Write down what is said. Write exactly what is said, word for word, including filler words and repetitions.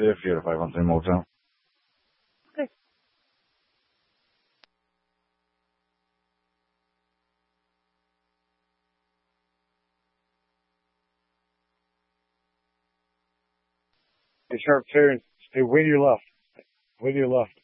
If you're at five one three Motown. Okay. Hey, sharp turn. Hey, way to your left. Way to your left.